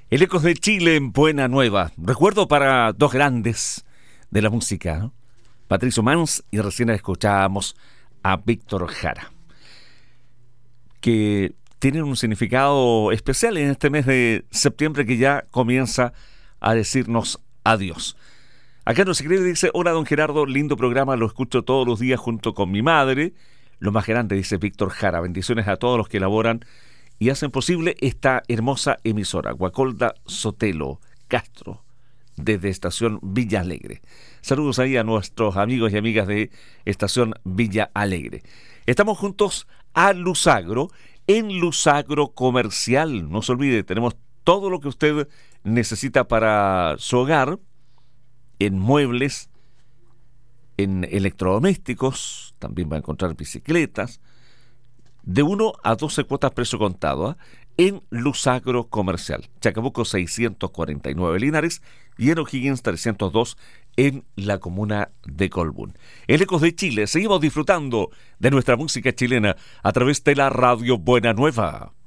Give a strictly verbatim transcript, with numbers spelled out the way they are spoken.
El Ecos de Chile en Buena Nueva. Recuerdo para dos grandes de la música, ¿no? Patricio Mans, y recién escuchábamos a Víctor Jara, que tienen un significado especial en este mes de septiembre que ya comienza a decirnos adiós. Acá nos escribe y dice: hola don Gerardo, lindo programa, lo escucho todos los días junto con mi madre. Lo más grande, dice Víctor Jara. Bendiciones a todos los que elaboran y hacen posible esta hermosa emisora. Guacolda Sotelo Castro, desde Estación Villa Alegre. Saludos ahí a nuestros amigos y amigas de Estación Villa Alegre. Estamos juntos a Luzagro, en Luzagro Comercial. No se olvide, tenemos todo lo que usted necesita para su hogar, en muebles, en electrodomésticos, también va a encontrar bicicletas, de uno a doce cuotas precio contado, ¿eh? En Luzagro Comercial, Chacabuco seiscientos cuarenta y nueve Linares y en O'Higgins trescientos dos en la comuna de Colbún. El Ecos de Chile, seguimos disfrutando de nuestra música chilena a través de la Radio Buena Nueva.